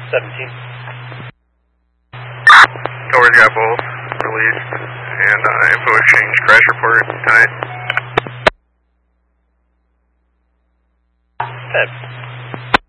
17. Tower's got both released, and info exchange crash report tonight. 10.